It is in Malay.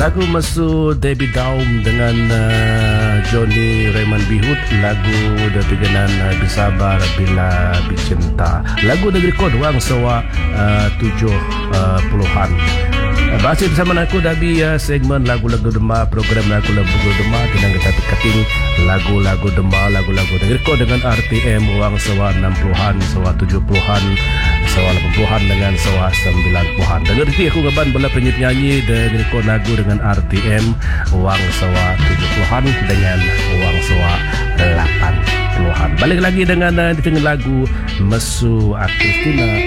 Lagu Mesu Debbie Daum dengan Johnny Raymond Bihut. Lagu Debiganan Bisabar Bila Bicinta. Lagu dari rekod wang sewa 70-an. Masih bersama aku Dabi segmen lagu-lagu Dema, program lagu-lagu Dema dengan kita kating lagu-lagu Dema, lagu-lagu dari rekod dengan RTM wang sewa 60-an, sewa 70-an, sewa 80-an dengan sewa 90-an. Dengar itu aku ngaban bola penyanyi dan rekod lagu dengan RTM wang sewa 70-an dengan wang sewa 80-an. Balik lagi dengan di tengah lagu Mesu Kristina.